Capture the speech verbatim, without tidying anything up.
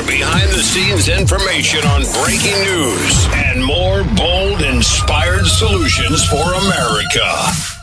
behind the scenes information on breaking news and more bold, inspired solutions for America.